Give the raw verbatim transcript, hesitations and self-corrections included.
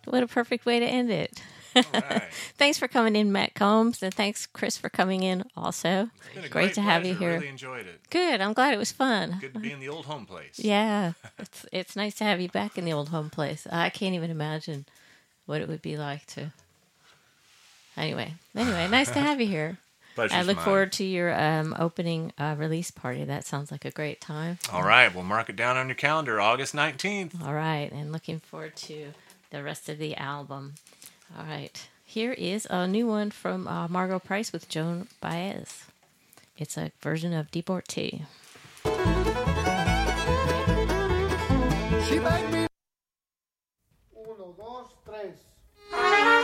What a perfect way to end it. All right. Thanks for coming in, Matt Combs, and thanks, Chris, for coming in also. It's been a Great great to have you pleasure. here. Really enjoyed it. Good. I'm glad it was fun. Good to be in the old home place. Yeah, it's it's nice to have you back in the old home place. I can't even imagine what it would be like to. Anyway, anyway, nice to have you here. Pleasure's I look mine. forward to your um, opening uh, release party. That sounds like a great time. All right, we'll mark it down on your calendar, August nineteenth. All right, and looking forward to the rest of the album. All right, here is a new one from uh, Margot Price with Joan Baez. It's a version of Deportee. She made me. Uno, dos, tres.